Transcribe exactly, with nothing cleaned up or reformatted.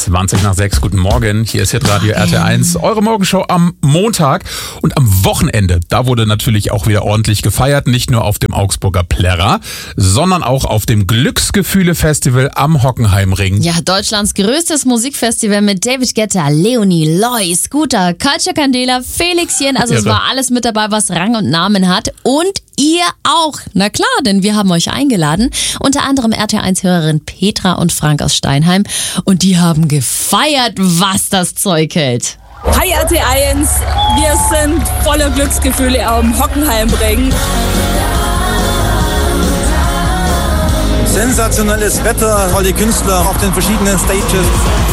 zwanzig nach sechs, guten Morgen. Hier ist Hitradio R T eins, eure Morgenshow am Montag. Und am Wochenende, da wurde natürlich auch wieder ordentlich gefeiert. Nicht nur auf dem Augsburger Plärrer, sondern auch auf dem Glücksgefühle-Festival am Hockenheimring. Ja, Deutschlands größtes Musikfestival mit David Guetta, Leonie, Loy, Scooter, Culture Candela, Felixchen. Also es war alles mit dabei, was Rang und Namen hat. Und ihr auch. Na klar, denn wir haben euch eingeladen. Unter anderem R T eins-Hörerin Petra und Frank aus Steinheim. Und die haben gefeiert, was das Zeug hält. Hi R T eins, wir sind voller Glücksgefühle am Hockenheimring. Sensationelles Wetter, tolle Künstler auf den verschiedenen Stages.